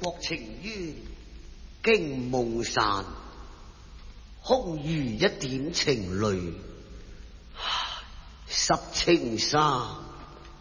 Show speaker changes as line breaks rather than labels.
國情淵，驚夢散，空餘一點情淚，濕青衫。